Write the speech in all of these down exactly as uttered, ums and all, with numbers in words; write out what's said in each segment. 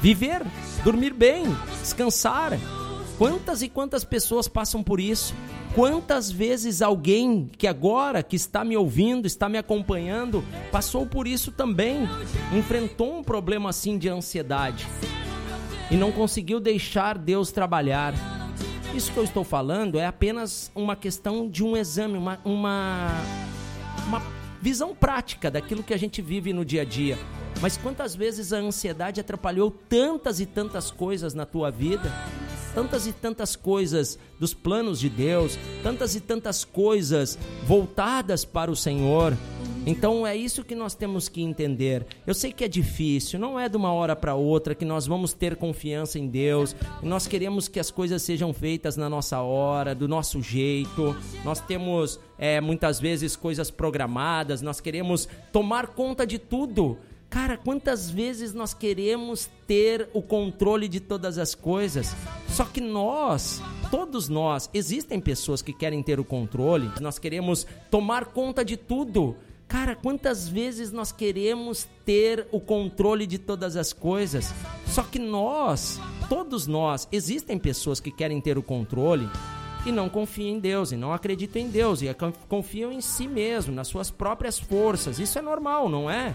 viver, dormir bem, descansar. Quantas e quantas pessoas passam por isso? Quantas vezes alguém que agora, que está me ouvindo, está me acompanhando, passou por isso também, enfrentou um problema assim de ansiedade e não conseguiu deixar Deus trabalhar. Isso que eu estou falando é apenas uma questão de um exame, uma, uma, uma visão prática daquilo que a gente vive no dia a dia. Mas quantas vezes a ansiedade atrapalhou tantas e tantas coisas na tua vida? Tantas e tantas coisas dos planos de Deus, tantas e tantas coisas voltadas para o Senhor. Então é isso que nós temos que entender. Eu sei que é difícil, não é de uma hora para outra que nós vamos ter confiança em Deus. Nós queremos que as coisas sejam feitas na nossa hora, do nosso jeito. Nós temos é, muitas vezes coisas programadas, nós queremos tomar conta de tudo. Cara, quantas vezes nós queremos ter o controle de todas as coisas? Só que nós, todos nós, existem pessoas que querem ter o controle, nós queremos tomar conta de tudo. Cara, quantas vezes nós queremos ter o controle de todas as coisas? Só que nós, todos nós, existem pessoas que querem ter o controle e não confiam em Deus, e não acreditam em Deus, e confiam em si mesmo, nas suas próprias forças. Isso é normal, não é?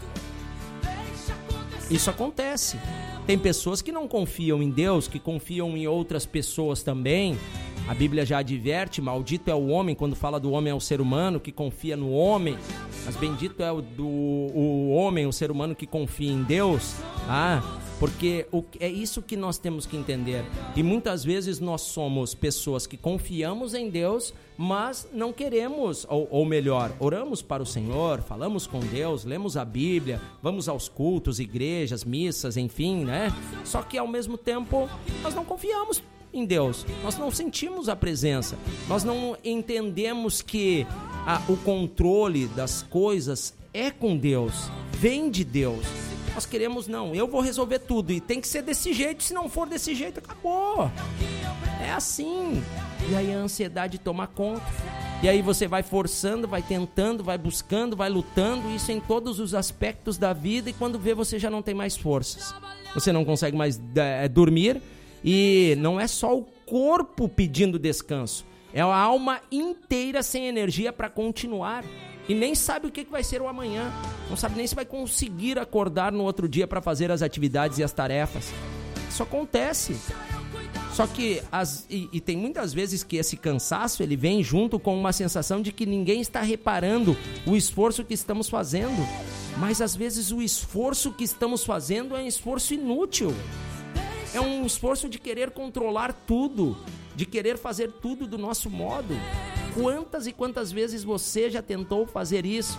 Isso acontece. Tem pessoas que não confiam em Deus, que confiam em outras pessoas também. A Bíblia já adverte, maldito é o homem, quando fala do homem é o ser humano que confia no homem, mas bendito é o, do, o homem, o ser humano que confia em Deus, ah, porque o, é isso que nós temos que entender. E muitas vezes nós somos pessoas que confiamos em Deus, mas não queremos, ou, ou melhor, oramos para o Senhor, falamos com Deus, lemos a Bíblia, vamos aos cultos, igrejas, missas, enfim, né? Só que ao mesmo tempo nós não confiamos em Deus, nós não sentimos a presença, nós não entendemos que a, o controle das coisas é com Deus, vem de Deus. Nós queremos, não, eu vou resolver tudo e tem que ser desse jeito, se não for desse jeito, acabou. É assim. E aí a ansiedade toma conta. E aí você vai forçando, vai tentando, vai buscando, vai lutando, isso em todos os aspectos da vida, e quando vê você já não tem mais forças. Você não consegue mais é, dormir, e não é só o corpo pedindo descanso, é a alma inteira sem energia para continuar. E nem sabe o que vai ser o amanhã. Não sabe nem se vai conseguir acordar no outro dia para fazer as atividades e as tarefas. Isso acontece. Só que, as, e, e tem muitas vezes que esse cansaço, ele vem junto com uma sensação de que ninguém está reparando o esforço que estamos fazendo. Mas às vezes o esforço que estamos fazendo é um esforço inútil. É um esforço de querer controlar tudo, de querer fazer tudo do nosso modo. Quantas e quantas vezes você já tentou fazer isso?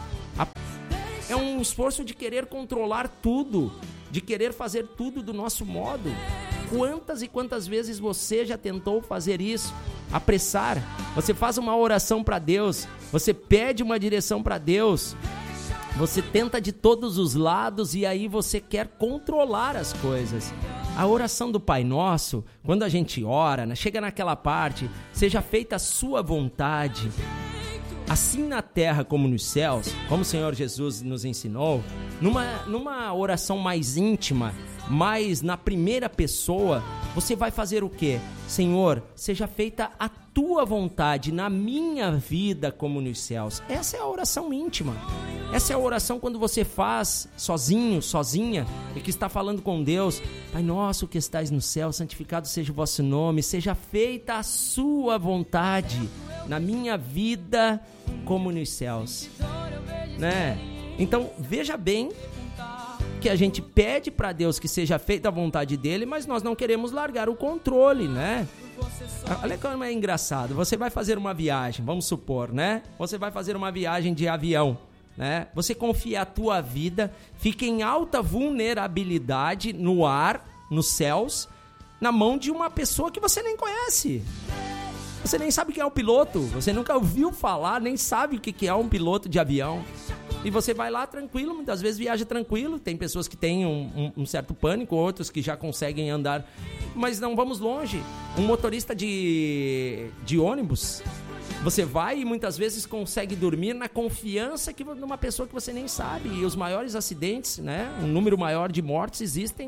É um esforço de querer controlar tudo, de querer fazer tudo do nosso modo. Quantas e quantas vezes você já tentou fazer isso? Apressar. Você faz uma oração para Deus, você pede uma direção para Deus, você tenta de todos os lados e aí você quer controlar as coisas. A oração do Pai Nosso, quando a gente ora, né, chega naquela parte, seja feita a sua vontade, assim na terra como nos céus, como o Senhor Jesus nos ensinou, numa, numa oração mais íntima, mais na primeira pessoa, você vai fazer o quê? Senhor, seja feita a tua vontade na minha vida como nos céus. Essa é a oração íntima. Essa é a oração quando você faz sozinho, sozinha, e que está falando com Deus. Pai nosso que estais no céu, santificado seja o vosso nome, seja feita a sua vontade na minha vida como nos céus, né? Então, veja bem que a gente pede para Deus que seja feita a vontade dele, mas nós não queremos largar o controle, né? Olha como é engraçado. Você vai fazer uma viagem, vamos supor, né? Você vai fazer uma viagem de avião, né? Você confia a tua vida, fica em alta vulnerabilidade no ar, nos céus, na mão de uma pessoa que você nem conhece. Você nem sabe quem é o piloto, você nunca ouviu falar, nem sabe o que é um piloto de avião. E você vai lá tranquilo, muitas vezes viaja tranquilo. Tem pessoas que têm um, um, um certo pânico, outros que já conseguem andar. Mas não vamos longe. Um motorista de, de ônibus, você vai e muitas vezes consegue dormir na confiança que, de uma pessoa que você nem sabe. E os maiores acidentes, né, um número maior de mortes existem